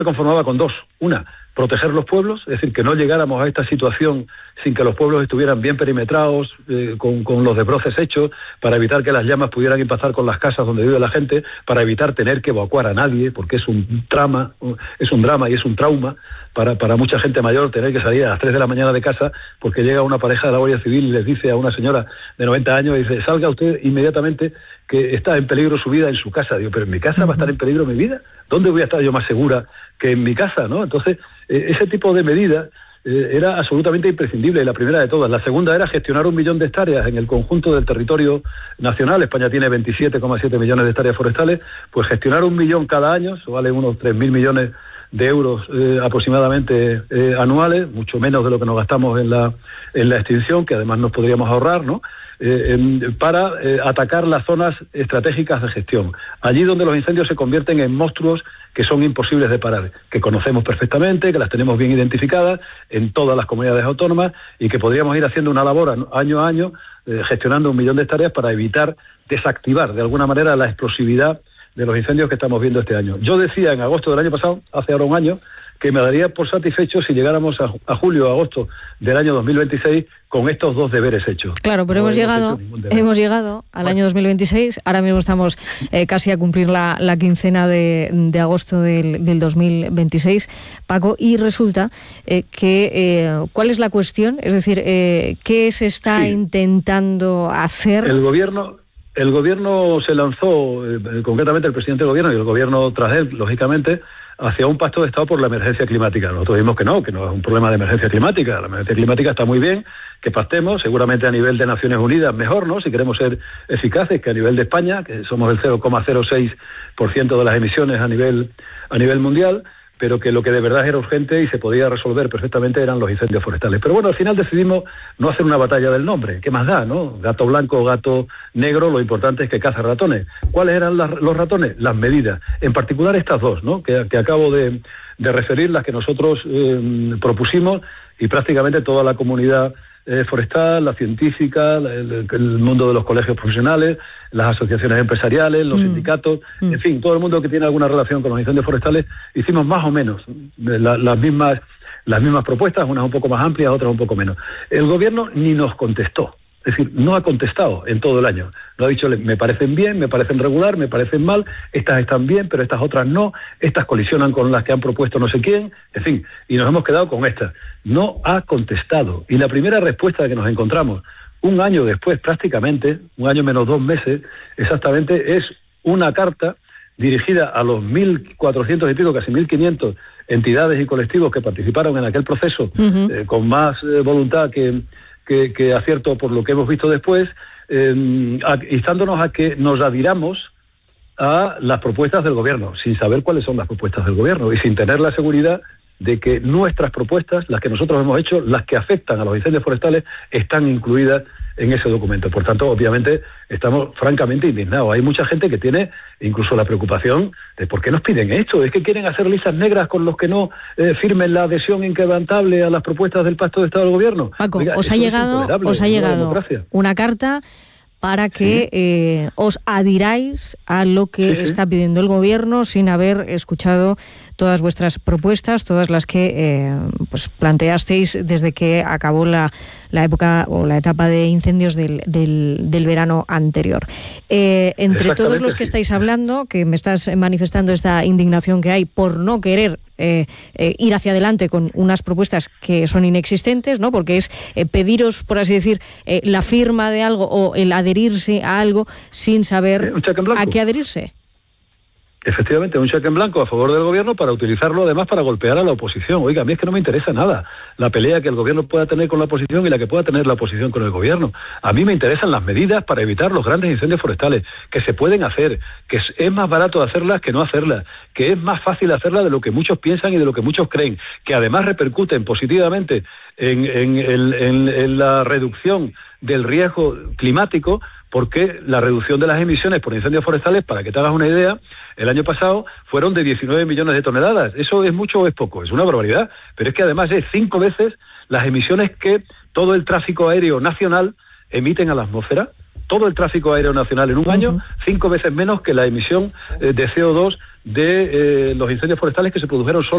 conformaba con dos. Una, proteger los pueblos, es decir, que no llegáramos a esta situación sin que los pueblos estuvieran bien perimetrados, con los desbroces hechos, para evitar que las llamas pudieran impactar con las casas donde vive la gente, para evitar tener que evacuar a nadie, porque es un drama y es un trauma para mucha gente mayor tener que salir a las 3 de la mañana de casa porque llega una pareja de la Guardia Civil y les dice a una señora de 90 años, y dice, salga usted inmediatamente que está en peligro su vida en su casa. Digo, pero en mi casa va a estar en peligro mi vida. ¿Dónde voy a estar yo más segura que en mi casa, no? Entonces, ese tipo de medidas era absolutamente imprescindible, la primera de todas. La segunda era gestionar 1 millón de hectáreas en el conjunto del territorio nacional. España tiene 27,7 millones de hectáreas forestales, pues gestionar 1 millón cada año, eso vale unos 3.000 millones de euros aproximadamente anuales, mucho menos de lo que nos gastamos en la extinción, que además nos podríamos ahorrar, ¿no? Para atacar las zonas estratégicas de gestión, allí donde los incendios se convierten en monstruos que son imposibles de parar, que conocemos perfectamente, que las tenemos bien identificadas en todas las comunidades autónomas y que podríamos ir haciendo una labor año a año, gestionando 1 millón de hectáreas para evitar desactivar de alguna manera la explosividad de los incendios que estamos viendo este año. Yo decía en agosto del año pasado, hace ahora un año, que me daría por satisfecho si llegáramos a julio o agosto del año 2026 con estos dos deberes hechos. Claro, pero hemos llegado al año 2026, ahora mismo estamos casi a cumplir la quincena de agosto del 2026, Paco, y resulta que ¿cuál es la cuestión? Es decir, ¿qué se está intentando hacer? El gobierno se lanzó, concretamente el presidente del gobierno y el gobierno tras él, lógicamente, hacia un pacto de Estado por la emergencia climática. Nosotros vimos que no es un problema de emergencia climática. La emergencia climática está muy bien, que pactemos, seguramente a nivel de Naciones Unidas mejor, ¿no? Si queremos ser eficaces, que a nivel de España, que somos el 0,06% de las emisiones a nivel mundial, pero que lo que de verdad era urgente y se podía resolver perfectamente eran los incendios forestales. Pero bueno, al final decidimos no hacer una batalla del nombre. ¿Qué más da, no? Gato blanco o gato negro, lo importante es que caza ratones. ¿Cuáles eran los ratones? Las medidas. En particular estas dos, ¿no? Que acabo de referir, las que nosotros propusimos, y prácticamente toda la comunidad forestal, la científica, el mundo de los colegios profesionales, las asociaciones empresariales, los sindicatos, en fin, todo el mundo que tiene alguna relación con los incendios forestales, hicimos más o menos las mismas propuestas, unas un poco más amplias, otras un poco menos. El gobierno ni nos contestó, es decir, no ha contestado en todo el año. No ha dicho, me parecen bien, me parecen regular, me parecen mal, estas están bien, pero estas otras no, estas colisionan con las que han propuesto no sé quién, en fin, y nos hemos quedado con estas. No ha contestado. Y la primera respuesta que nos encontramos, un año después prácticamente, un año menos 2 meses, exactamente, es una carta dirigida a los 1.400 y pico, casi 1.500 entidades y colectivos que participaron en aquel proceso, con más voluntad que acierto por lo que hemos visto después, instándonos a que nos adhiramos a las propuestas del gobierno, sin saber cuáles son las propuestas del gobierno y sin tener la seguridad de que nuestras propuestas, las que nosotros hemos hecho, las que afectan a los incendios forestales, están incluidas en ese documento. Por tanto, obviamente, estamos francamente indignados. Hay mucha gente que tiene incluso la preocupación de ¿por qué nos piden esto? ¿Es que quieren hacer listas negras con los que no firmen la adhesión inquebrantable a las propuestas del Pacto de Estado del Gobierno? Paco, Oiga, os ha llegado una carta para que os adhiráis a lo que está pidiendo el Gobierno sin haber escuchado todas vuestras propuestas, todas las que pues planteasteis desde que acabó la época o la etapa de incendios del verano anterior. Entre todos los que estáis hablando, que me estás manifestando esta indignación que hay por no querer ir hacia adelante con unas propuestas que son inexistentes, ¿no? Porque es pediros, por así decir, la firma de algo o el adherirse a algo sin saber a qué adherirse. Efectivamente, un cheque en blanco a favor del gobierno para utilizarlo además para golpear a la oposición. Oiga, a mí es que no me interesa nada la pelea que el gobierno pueda tener con la oposición y la que pueda tener la oposición con el gobierno. A mí me interesan las medidas para evitar los grandes incendios forestales, que se pueden hacer, que es más barato hacerlas que no hacerlas, que es más fácil hacerlas de lo que muchos piensan y de lo que muchos creen, que además repercuten positivamente en la reducción del riesgo climático, porque la reducción de las emisiones por incendios forestales, para que te hagas una idea, el año pasado fueron de 19 millones de toneladas. ¿Eso es mucho o es poco? Es una barbaridad, pero es que además es 5 veces las emisiones que todo el tráfico aéreo nacional emiten a la atmósfera. Todo el tráfico aéreo nacional en un año, 5 veces menos que la emisión de CO2 de los incendios forestales que se produjeron solo